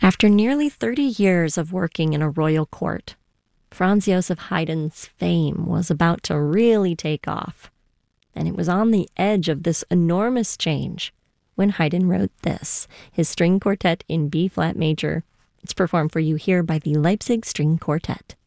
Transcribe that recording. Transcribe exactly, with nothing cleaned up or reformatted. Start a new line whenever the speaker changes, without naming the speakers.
After nearly thirty years of working in a royal court, Franz Joseph Haydn's fame was about to really take off. And it was on the edge of this enormous change when Haydn wrote this, his string quartet in B-flat major. It's performed for you here by the Leipzig String Quartet.